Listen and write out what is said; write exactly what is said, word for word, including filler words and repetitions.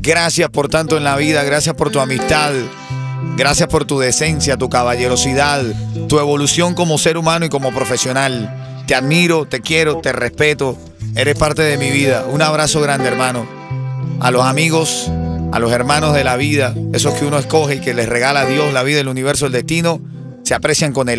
Gracias por tanto en la vida, gracias por tu amistad, gracias por tu decencia, tu caballerosidad, tu evolución como ser humano y como profesional. Te admiro, te quiero, te respeto, eres parte de mi vida. Un abrazo grande, hermano. A los amigos, a los hermanos de la vida, esos que uno escoge y que les regala a Dios, la vida, el universo, el destino, se aprecian con el